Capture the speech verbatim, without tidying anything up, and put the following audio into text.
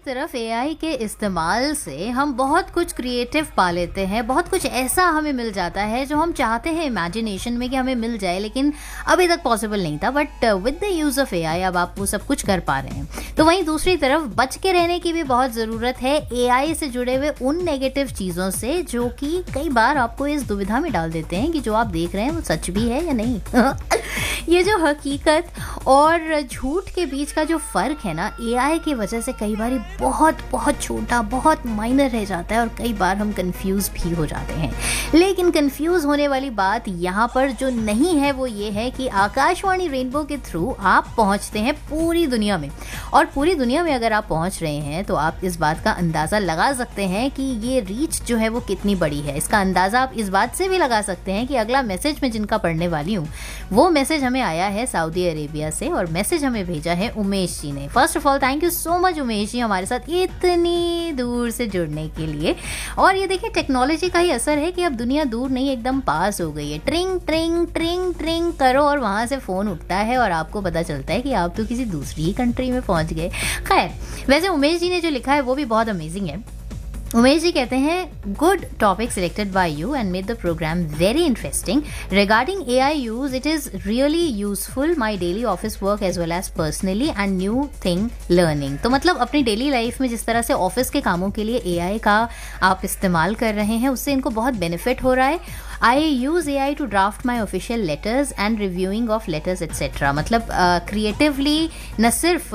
तरफ एआई के इस्तेमाल से हम बहुत कुछ क्रिएटिव पा लेते हैं, बहुत कुछ ऐसा हमें मिल जाता है जो हम चाहते हैं इमेजिनेशन में कि हमें मिल जाए, लेकिन अभी तक पॉसिबल नहीं था। But with the use of AI अब आप वो सब कुछ कर पा रहे हैं। तो वहीं दूसरी तरफ बच के रहने की भी बहुत ज़रूरत है एआई से जुड़े हुए उन नेगेटिव चीज़ों से जो कि कई बार आपको इस दुविधा में डाल देते हैं कि जो आप देख रहे हैं वो सच भी है या नहीं। ये जो हकीकत और झूठ के बीच का जो फ़र्क है ना, एआई की वजह से कई बार बहुत बहुत छोटा, बहुत माइनर रह जाता है और कई बार हम कंफ्यूज भी हो जाते हैं। लेकिन कंफ्यूज होने वाली बात यहाँ पर जो नहीं है वो ये है कि आकाशवाणी रेनबो के थ्रू आप पहुँचते हैं पूरी दुनिया में, और पूरी दुनिया में अगर आप पहुँच रहे हैं तो आप इस बात का अंदाज़ा लगा सकते हैं कि ये रीच जो है वो कितनी बड़ी है। इसका अंदाज़ा आप इस बात से भी लगा सकते हैं कि अगला मैसेज मैं जिनका पढ़ने वाली हूँ वो मैसेज हमें आया है सऊदी अरेबिया से, और मैसेज हमें भेजा है उमेश जी ने। First of all thank you so much Umesh ji हमारे साथ इतनी दूर से जुड़ने के लिए। और ये देखिए टेक्नोलॉजी का ही असर है कि अब दुनिया दूर नहीं, एकदम पास हो गई है। ट्रिंग ट्रिंग ट्रिंग ट्रिंग करो और वहाँ से फ़ोन उठता है और आपको पता चलता है कि आप तो किसी दूसरी ही कंट्री में पहुँच गए। खैर, वैसे उमेश जी ने जो लिखा है वो भी बहुत अमेजिंग है। उमेश जी कहते हैं good topic selected by you and made the programme very interesting regarding AI use. It is really useful my daily office work as well as personally and new thing learning. तो मतलब अपनी daily life में जिस तरह से office के कामों के लिए एआई का आप इस्तेमाल कर रहे हैं उससे इनको बहुत बेनिफिट हो रहा है। आई use A I to draft my official letters and reviewing of letters etcetera. मतलब क्रिएटिवली uh, न सिर्फ